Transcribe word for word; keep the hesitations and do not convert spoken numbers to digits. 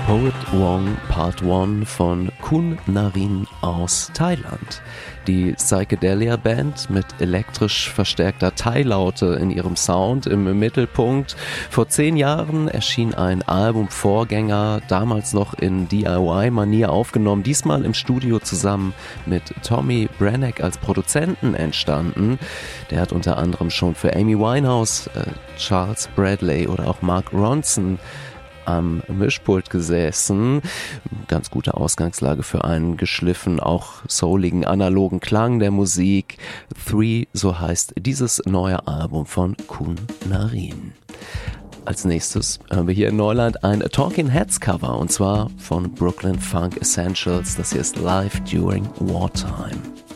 Poet Wong Part eins von Kun Narin aus Thailand. Die Psychedelia-Band mit elektrisch verstärkter Thai-Laute in ihrem Sound im Mittelpunkt. Vor zehn Jahren erschien ein Albumvorgänger, damals noch in D I Y-Manier aufgenommen, diesmal im Studio zusammen mit Tommy Branagh als Produzenten entstanden. Der hat unter anderem schon für Amy Winehouse, äh, Charles Bradley oder auch Mark Ronson am Mischpult gesessen. Ganz gute Ausgangslage für einen geschliffen, auch souligen, analogen Klang der Musik. Three, so heißt dieses neue Album von Kun Narin. Als nächstes hören wir hier in Neuland ein Talking Heads Cover, und zwar von Brooklyn Funk Essentials. Das hier ist Live During Wartime.